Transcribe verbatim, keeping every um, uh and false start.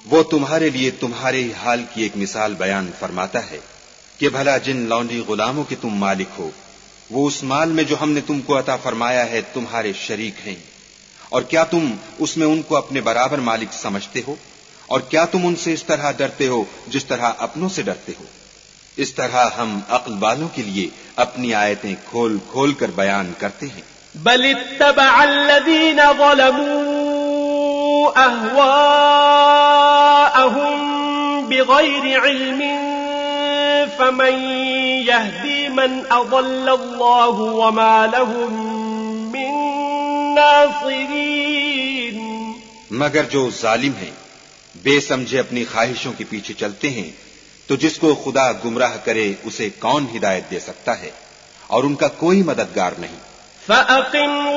वो तुम्हारे लिए तुम्हारे हाल की एक मिसाल बयान फरमाता है कि भला जिन लौंडी गुलामों के तुम मालिक हो, वो उस माल में जो हमने तुमको अता फरमाया है तुम्हारे शरीक हैं, और क्या तुम उसमें उनको अपने बराबर मालिक समझते हो? और क्या तुम उनसे इस तरह डरते हो जिस तरह अपनों से डरते हो? इस तरह हम अक्ल वालों के लिए अपनी आयतें खोल खोल कर बयान करते हैं। बल इत्तबअ अल्लज़ीना ज़लमू अहवाअहुम बिग़ैरि इल्मिन फमन यहदी मन अज़ल्लल्लाहु वमा लहुम मिन नासिरीन। मगर जो जालिम हैं, बेसमझे अपनी ख्वाहिशों के पीछे चलते हैं, तो जिसको खुदा गुमराह करे उसे कौन हिदायत दे सकता है, और उनका कोई मददगार नहीं।